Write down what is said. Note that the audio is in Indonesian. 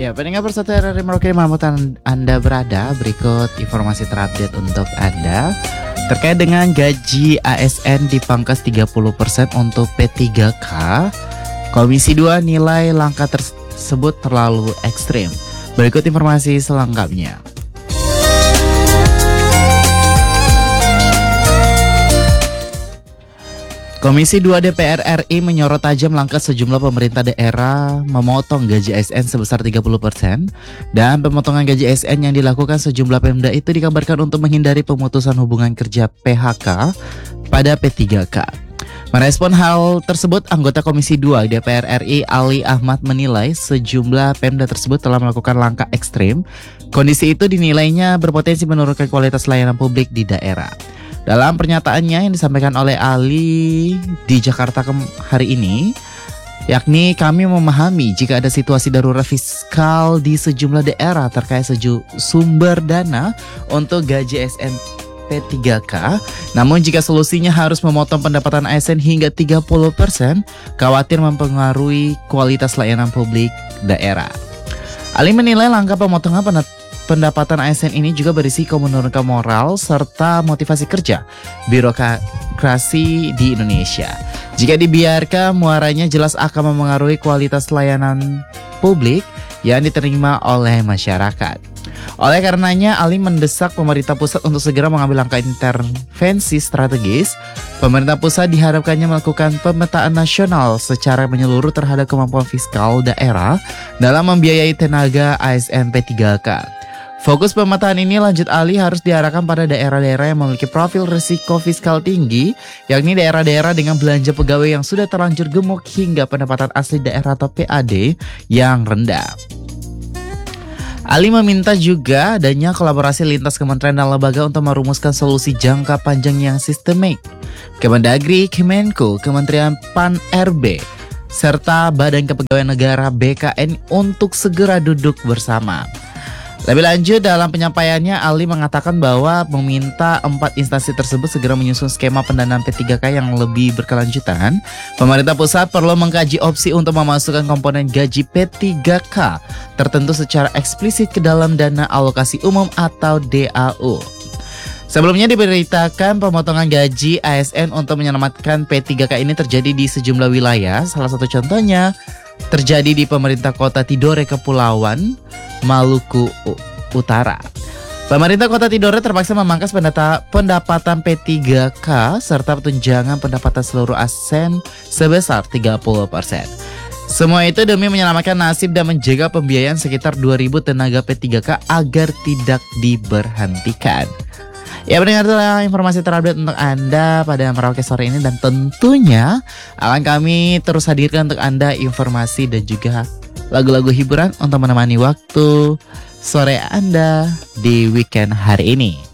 Ya, pendengar Persatu RRI Merauke dimanapun Anda berada, berikut informasi terupdate untuk Anda terkait dengan gaji ASN dipangkas 30% untuk P3K. Komisi 2 nilai langkah tersebut terlalu ekstrim. Berikut informasi selengkapnya. Komisi 2 DPR RI menyorot tajam langkah sejumlah pemerintah daerah memotong gaji ASN sebesar 30%, dan pemotongan gaji ASN yang dilakukan sejumlah Pemda itu dikabarkan untuk menghindari pemutusan hubungan kerja PHK pada P3K. Merespon hal tersebut, anggota Komisi 2 DPR RI Ali Ahmad menilai sejumlah Pemda tersebut telah melakukan langkah ekstrim. Kondisi itu dinilainya berpotensi menurunkan kualitas layanan publik di daerah. Dalam pernyataannya yang disampaikan oleh Ali di Jakarta hari ini, yakni kami memahami jika ada situasi darurat fiskal di sejumlah daerah terkait sumber dana untuk gaji ASN P3K. Namun jika solusinya harus memotong pendapatan ASN hingga 30%, khawatir mempengaruhi kualitas layanan publik daerah. Ali menilai langkah pemotongan pendapatan ASN ini juga berisiko menurunkan moral serta motivasi kerja birokrasi di Indonesia. Jika dibiarkan, muaranya jelas akan memengaruhi kualitas layanan publik yang diterima oleh masyarakat. Oleh karenanya, Ali mendesak pemerintah pusat untuk segera mengambil langkah intervensi strategis. Pemerintah pusat diharapkannya melakukan pemetaan nasional secara menyeluruh terhadap kemampuan fiskal daerah dalam membiayai tenaga ASN P3K. Fokus pemetaan ini, lanjut Ali, harus diarahkan pada daerah-daerah yang memiliki profil risiko fiskal tinggi, yakni daerah-daerah dengan belanja pegawai yang sudah terlanjur gemuk hingga pendapatan asli daerah atau PAD yang rendah. Ali meminta juga adanya kolaborasi lintas kementerian dan lembaga untuk merumuskan solusi jangka panjang yang sistemik. Kemendagri, Kemenko, Kementerian Pan-RB, serta Badan Kepegawaian Negara BKN untuk segera duduk bersama. Lebih lanjut, dalam penyampaiannya, Ali mengatakan bahwa meminta 4 instansi tersebut segera menyusun skema pendanaan P3K yang lebih berkelanjutan. Pemerintah pusat perlu mengkaji opsi untuk memasukkan komponen gaji P3K tertentu secara eksplisit ke dalam dana alokasi umum atau DAU. Sebelumnya diberitakan pemotongan gaji ASN untuk menyelamatkan P3K ini terjadi di sejumlah wilayah. Salah satu contohnya terjadi di pemerintah kota Tidore, Kepulauan Maluku Utara. Pemerintah kota Tidore terpaksa memangkas pendapatan P3K serta tunjangan pendapatan seluruh ASN sebesar 30%. Semua itu demi menyelamatkan nasib dan menjaga pembiayaan sekitar 2.000 tenaga P3K agar tidak diberhentikan. Ya, mendengar informasi terupdate untuk Anda pada Merauke sore ini, dan tentunya akan kami terus hadirkan untuk Anda informasi dan juga lagu-lagu hiburan untuk menemani waktu sore Anda di weekend hari ini.